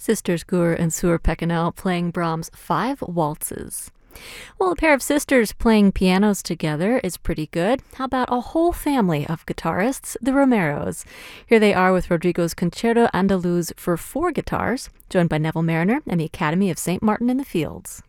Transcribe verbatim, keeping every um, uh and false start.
Sisters Gur and Sur Pecanel playing Brahms' Five Waltzes. Well, a pair of sisters playing pianos together is pretty good. How about a whole family of guitarists, the Romeros? Here they are with Rodrigo's Concerto Andaluz for four guitars, joined by Neville Marriner and the Academy of Saint Martin in the Fields.